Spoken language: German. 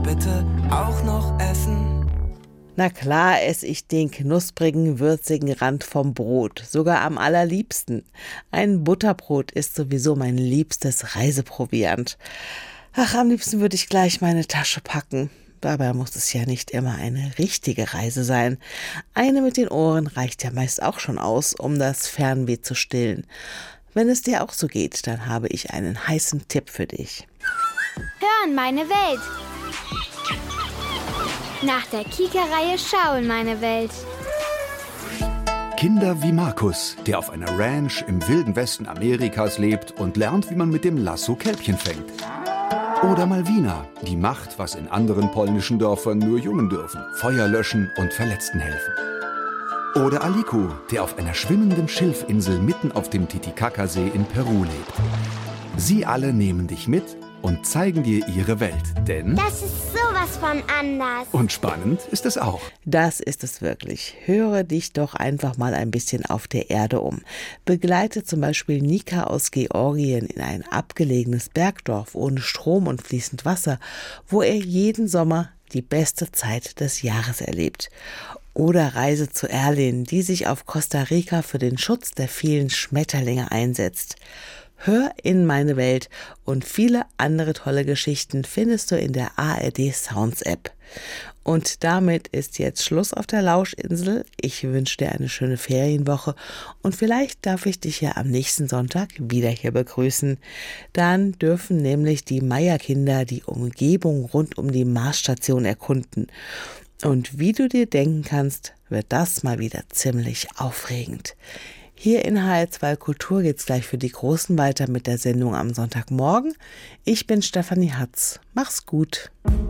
bitte auch noch essen? Na klar esse ich den knusprigen, würzigen Rand vom Brot, sogar am allerliebsten. Ein Butterbrot ist sowieso mein liebstes Reiseproviant. Ach, am liebsten würde ich gleich meine Tasche packen. Dabei muss es ja nicht immer eine richtige Reise sein. Eine mit den Ohren reicht ja meist auch schon aus, um das Fernweh zu stillen. Wenn es dir auch so geht, dann habe ich einen heißen Tipp für dich. Hören, meine Welt. Nach der Kika-Reihe Schauen, meine Welt. Kinder wie Markus, der auf einer Ranch im wilden Westen Amerikas lebt und lernt, wie man mit dem Lasso Kälbchen fängt. Oder Malwina, die macht, was in anderen polnischen Dörfern nur Jungen dürfen: Feuer löschen und Verletzten helfen. Oder Aliko, der auf einer schwimmenden Schilfinsel mitten auf dem Titicacasee in Peru lebt. Sie alle nehmen dich mit und zeigen dir ihre Welt, denn Das ist sowas von anders. und spannend ist es auch. Das ist es wirklich. Höre dich doch einfach mal ein bisschen auf der Erde um. Begleite zum Beispiel Nika aus Georgien in ein abgelegenes Bergdorf ohne Strom und fließend Wasser, wo er jeden Sommer die beste Zeit des Jahres erlebt. Oder reise zu Erlin, die sich auf Costa Rica für den Schutz der vielen Schmetterlinge einsetzt. Hör in meine Welt und viele andere tolle Geschichten findest du in der ARD Sounds App. Und damit ist jetzt Schluss auf der Lauschinsel. Ich wünsche dir eine schöne Ferienwoche und vielleicht darf ich dich ja am nächsten Sonntag wieder hier begrüßen. Dann dürfen nämlich die Meyer-Kinder die Umgebung rund um die Marsstation erkunden. Und wie du dir denken kannst, wird das mal wieder ziemlich aufregend. Hier in HR2 Kultur geht's gleich für die Großen weiter mit der Sendung am Sonntagmorgen. Ich bin Stefanie Hatz. Mach's gut.